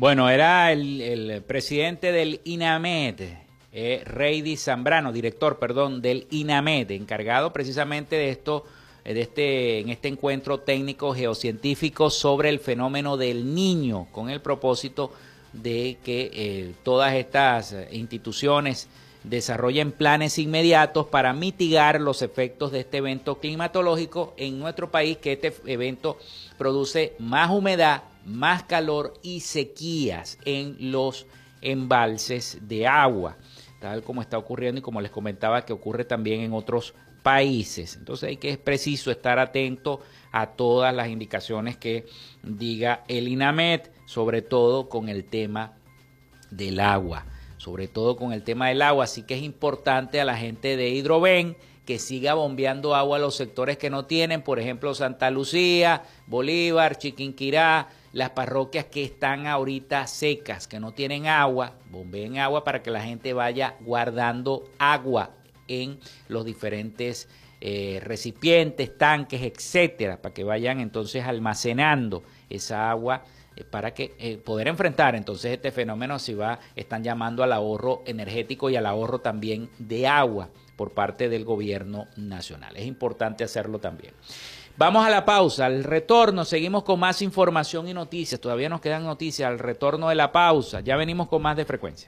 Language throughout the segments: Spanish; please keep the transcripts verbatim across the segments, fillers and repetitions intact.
Bueno, era el, el presidente del INAMED, eh, Reidy Zambrano, director, perdón, del INAMED, encargado precisamente de esto, de este, en este encuentro técnico geocientífico sobre el fenómeno del niño, con el propósito de que eh, todas estas instituciones desarrollen planes inmediatos para mitigar los efectos de este evento climatológico en nuestro país, que este evento produce más humedad, más calor y sequías en los embalses de agua, tal como está ocurriendo y como les comentaba que ocurre también en otros países. Entonces hay que es preciso estar atento a todas las indicaciones que diga el INAMED, sobre todo con el tema del agua, sobre todo con el tema del agua. Así que es importante a la gente de Hidroven que siga bombeando agua a los sectores que no tienen, por ejemplo Santa Lucía, Bolívar, Chiquinquirá, las parroquias que están ahorita secas, que no tienen agua, bombeen agua para que la gente vaya guardando agua en los diferentes eh, recipientes, tanques, etcétera, para que vayan entonces almacenando esa agua eh, para que eh, poder enfrentar entonces este fenómeno. Si va, están llamando al ahorro energético y al ahorro también de agua por parte del gobierno nacional. Es importante hacerlo también. Vamos a la pausa, al retorno seguimos con más información y noticias. Todavía nos quedan noticias al retorno de la pausa. Ya venimos con más de Frecuencia.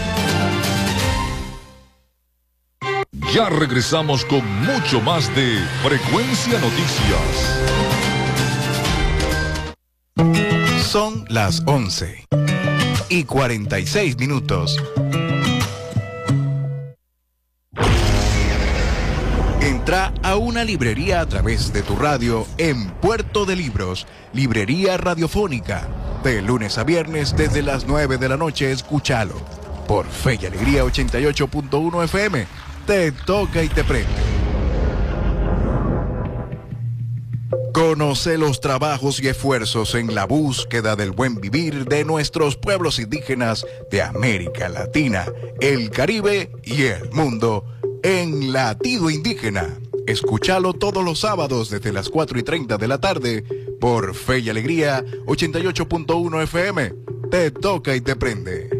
Ya regresamos con mucho más de Frecuencia Noticias. Son las once y cuarenta y seis minutos. Entra a una librería a través de tu radio en Puerto de Libros, Librería Radiofónica. De lunes a viernes desde las nueve de la noche, escúchalo. Por Fe y Alegría ochenta y ocho punto uno F M. Te toca y te prende. Conoce los trabajos y esfuerzos en la búsqueda del buen vivir de nuestros pueblos indígenas de América Latina, el Caribe y el mundo en Latido Indígena. Escúchalo todos los sábados desde las cuatro y treinta de la tarde por Fe y Alegría ochenta y ocho punto uno F M. Te toca y te prende.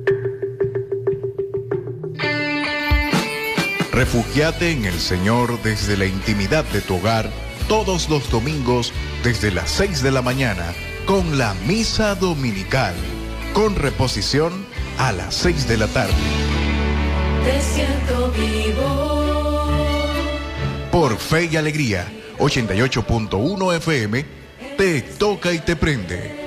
Refúgiate en el Señor desde la intimidad de tu hogar todos los domingos desde las seis de la mañana con la misa dominical, con reposición a las seis de la tarde. Te siento vivo. Por Fe y Alegría ochenta y ocho punto uno F M, te toca y te prende.